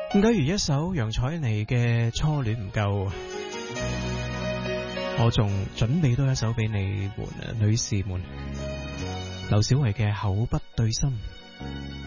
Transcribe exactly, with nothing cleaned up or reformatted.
假如一首楊采妮嘅初戀唔夠，我仲準備多一首俾你們女士們，劉小慧嘅口不對心。